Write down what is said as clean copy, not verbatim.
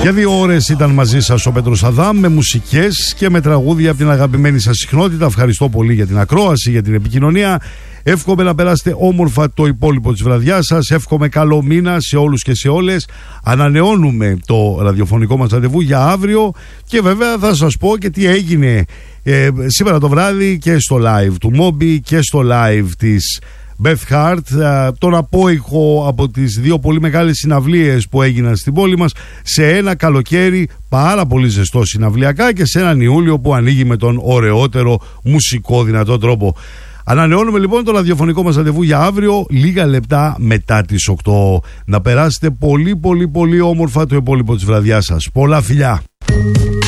Για 2 ώρες ήταν μαζί σας ο Πέτρος Αδάμ, με μουσικές και με τραγούδια από την αγαπημένη σας συχνότητα. Ευχαριστώ πολύ για την ακρόαση, για την επικοινωνία. Εύχομαι να περάσετε όμορφα το υπόλοιπο της βραδιάς σας. Εύχομαι καλό μήνα σε όλους και σε όλες. Ανανεώνουμε το ραδιοφωνικό μας ραντεβού για αύριο και βέβαια θα σας πω και τι έγινε σήμερα το βράδυ και στο live του Moby και στο live της Beth Hart, τον απόϊχο από τις 2 πολύ μεγάλες συναυλίες που έγιναν στην πόλη μας, σε ένα καλοκαίρι πάρα πολύ ζεστό συναυλιακά και σε έναν Ιούλιο που ανοίγει με τον ωραιότερο μουσικό δυνατό τρόπο. Ανανεώνουμε λοιπόν το ραδιοφωνικό μας ραντεβού για αύριο, λίγα λεπτά μετά τις 8. Να περάσετε πολύ όμορφα το υπόλοιπο της βραδιάς σας. Πολλά φιλιά!